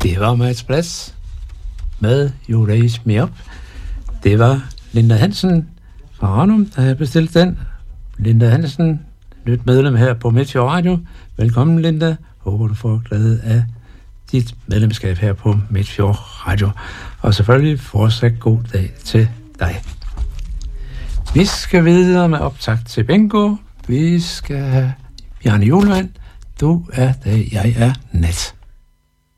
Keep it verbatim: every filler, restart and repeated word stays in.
Det var Mats Plads med You Raise Me Up. Det var Linda Hansen fra Ranum, der havde bestilt den. Linda Hansen, nyt medlem her på Midtfjord Radio. Velkommen, Linda. Håber, du får glæde af dit medlemskab her på Midtfjord Radio. Og selvfølgelig fortsat god dag til dig. Vi skal videre med optakt til bingo. Vi skal have Bjarne Julemand. Du er dag, jeg er nat.